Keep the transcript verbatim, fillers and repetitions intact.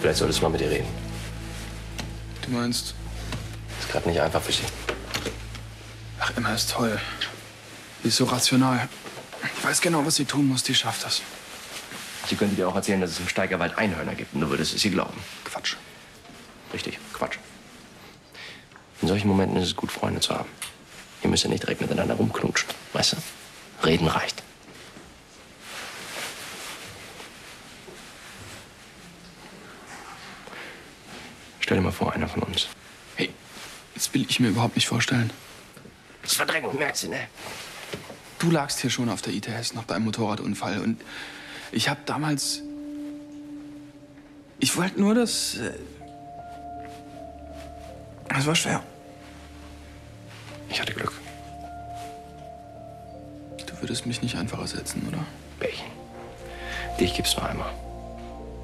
Vielleicht solltest du mal mit ihr reden. Du meinst? Ist gerade nicht einfach für sie. Ach, Emma ist toll. Die ist so rational. Ich weiß genau, was sie tun muss. Die schafft das. Sie könnte dir auch erzählen, dass es im Steigerwald Einhörner gibt. Und du würdest es ihr glauben. Quatsch. Richtig, Quatsch. In solchen Momenten ist es gut, Freunde zu haben. Ihr müsst ja nicht direkt miteinander rumknutschen. Weißt du? Reden reicht. Stell dir mal vor, einer von uns. Hey, das will ich mir überhaupt nicht vorstellen. Das ist Verdrängung, merkst du, ne? Du lagst hier schon auf der I T S nach deinem Motorradunfall. Und ich habe damals... Ich wollte nur, dass... Äh es war schwer. Ich hatte Glück. Du würdest mich nicht einfach ersetzen, oder? Bärchen, dich gibt's nur einmal.